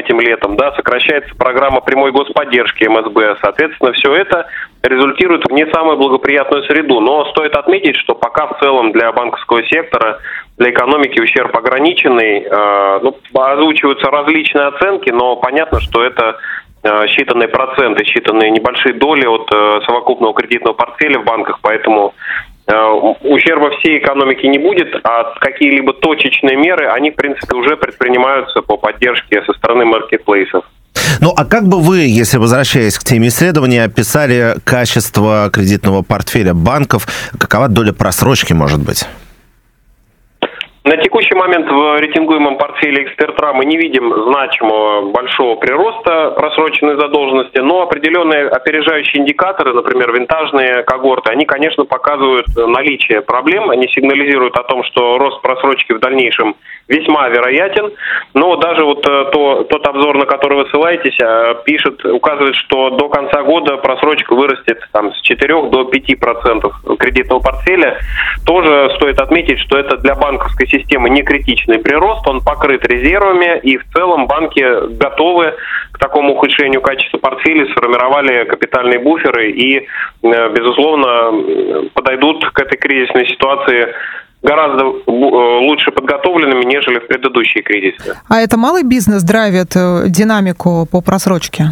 этим летом, да, сокращается программа прямой господдержки МСБ. Соответственно, все это результирует в не самую благоприятную среду. Но стоит отметить, что пока в целом для банковского сектора, для экономики ущерб ограниченный. Озвучиваются различные оценки, но понятно, что это считанные проценты, считанные небольшие доли от совокупного кредитного портфеля в банках, поэтому ущерба всей экономике не будет, а какие-либо точечные меры, они, в принципе, уже предпринимаются по поддержке со стороны маркетплейсов. Ну, а как бы вы, если возвращаясь к теме исследования, описали качество кредитного портфеля банков? Какова доля просрочки, может быть? На текущий момент в рейтингуемом портфеле «Эксперт.РА» мы не видим значимого большого прироста просроченной задолженности, но определенные опережающие индикаторы, например, винтажные когорты, они, конечно, показывают наличие проблем, они сигнализируют о том, что рост просрочки в дальнейшем весьма вероятен, но даже вот тот обзор, на который вы ссылаетесь, указывает, что до конца года просрочка вырастет с 4 до 5% кредитного портфеля. Тоже стоит отметить, что это для банковской системы не критичный прирост, он покрыт резервами, и в целом банки готовы к такому ухудшению качества портфеля, сформировали капитальные буферы и, безусловно, подойдут к этой кризисной ситуации гораздо лучше подготовленными, нежели в предыдущие кризисы. А это малый бизнес драйвит динамику по просрочке?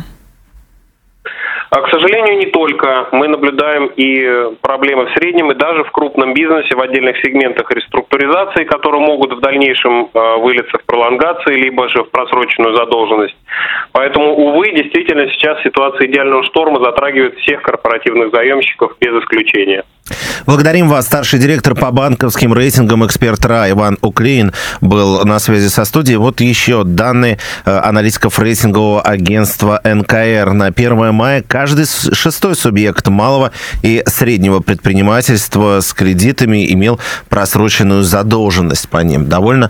К сожалению, не только. Мы наблюдаем и проблемы в среднем, и даже в крупном бизнесе, в отдельных сегментах реструктуризации, которые могут в дальнейшем вылиться в пролонгации, либо же в просроченную задолженность. Поэтому, увы, действительно сейчас ситуация идеального шторма затрагивает всех корпоративных заемщиков без исключения. Благодарим вас. Старший директор по банковским рейтингам «Эксперт.РА» Иван Уклеин был на связи со студией. Вот еще данные аналитиков рейтингового агентства НКР. На 1 мая каждый шестой субъект малого и среднего предпринимательства с кредитами имел просроченную задолженность по ним. Довольно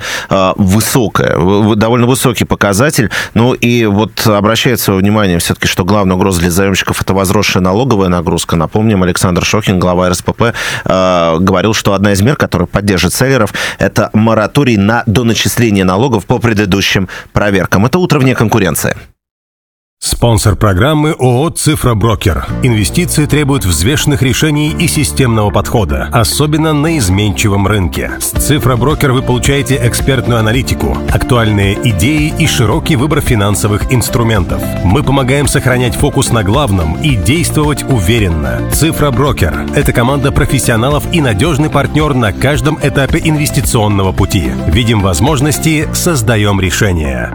высокий показатель. Ну и вот обращает свое внимание все-таки, что главная угроза для заемщиков – это возросшая налоговая нагрузка. Напомним, Александр Шохин, глава РСПП, говорил, что одна из мер, которая поддержит селлеров, это мораторий на доначисление налогов по предыдущим проверкам. Это утро вне конкуренции. Спонсор программы ООО «Цифроброкер». Инвестиции требуют взвешенных решений и системного подхода, особенно на изменчивом рынке. С «Цифроброкер» вы получаете экспертную аналитику, актуальные идеи и широкий выбор финансовых инструментов. Мы помогаем сохранять фокус на главном и действовать уверенно. «Цифроброкер» — это команда профессионалов и надежный партнер на каждом этапе инвестиционного пути. Видим возможности, создаем решения.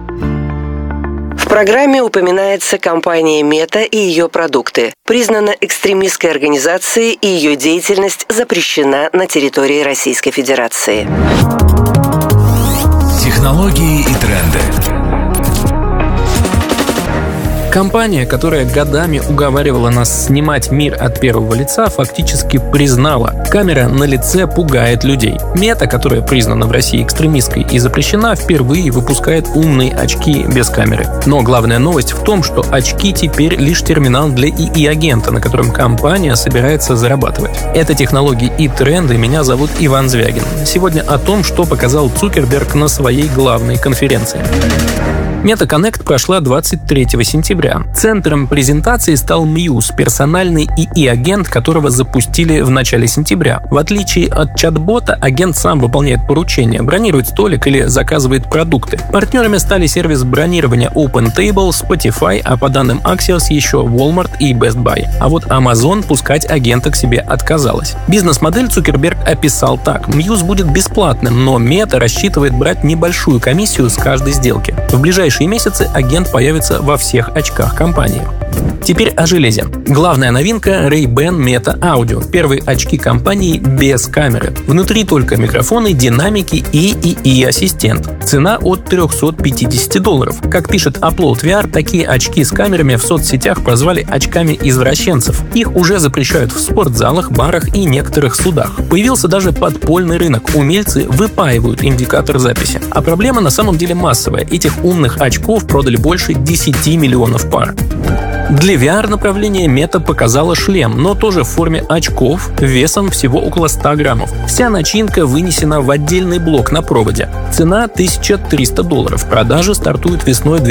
В программе упоминается компания «Мета» и ее продукты. Признана экстремистской организацией, и ее деятельность запрещена на территории Российской Федерации. Технологии и тренды. Компания, которая годами уговаривала нас снимать мир от первого лица, фактически признала: камера на лице пугает людей. Мета, которая признана в России экстремистской и запрещена, впервые выпускает умные очки без камеры. Но главная новость в том, что очки теперь лишь терминал для ИИ-агента, на котором компания собирается зарабатывать. Это технологии и тренды. Меня зовут Иван Звягин. Сегодня о том, что показал Цукерберг на своей главной конференции. MetaConnect прошла 23 сентября. Центром презентации стал Muse, персональный ИИ-агент, которого запустили в начале сентября. В отличие от чат-бота, агент сам выполняет поручения, бронирует столик или заказывает продукты. Партнерами стали сервис бронирования OpenTable, Spotify, а по данным Axios еще Walmart и Best Buy. А вот Amazon пускать агента к себе отказалась. Бизнес-модель Цукерберг описал так: Muse будет бесплатным, но Meta рассчитывает брать небольшую комиссию с каждой сделки. В ближайшие месяцы агент появится во всех очках компании. Теперь о железе. Главная новинка — Ray-Ban Meta Audio. Первые очки компании без камеры. Внутри только микрофоны, динамики и ИИ-ассистент. Цена от $350. Как пишет Upload VR, такие очки с камерами в соцсетях прозвали очками извращенцев. Их уже запрещают в спортзалах, барах и некоторых судах. Появился даже подпольный рынок. Умельцы выпаивают индикатор записи. А проблема на самом деле массовая. Этих умных очков продали больше 10 миллионов пар. Для VR-направления Meta показала шлем, но тоже в форме очков, весом всего около 100 граммов. Вся начинка вынесена в отдельный блок на проводе. Цена $1300. Продажи стартуют весной